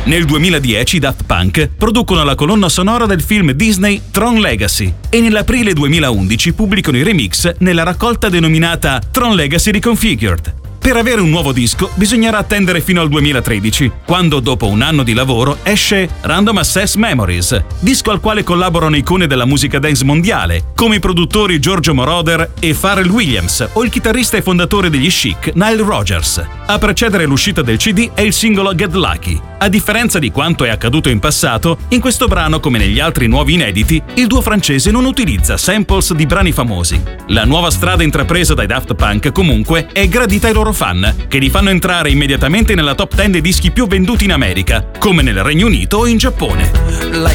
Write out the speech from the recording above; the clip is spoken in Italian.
Nel 2010 i Daft Punk producono la colonna sonora del film Disney Tron Legacy e nell'aprile 2011 pubblicano i remix nella raccolta denominata Tron Legacy Reconfigured. Per avere un nuovo disco bisognerà attendere fino al 2013, quando dopo un anno di lavoro esce Random Access Memories, disco al quale collaborano icone della musica dance mondiale, come i produttori Giorgio Moroder e Pharrell Williams o il chitarrista e fondatore degli Chic Nile Rodgers. A precedere l'uscita del CD è il singolo Get Lucky. A differenza di quanto è accaduto in passato, in questo brano, come negli altri nuovi inediti, il duo francese non utilizza samples di brani famosi. La nuova strada intrapresa dai Daft Punk, comunque, è gradita ai loro fan, che li fanno entrare immediatamente nella top 10 dei dischi più venduti in America, come nel Regno Unito o in Giappone.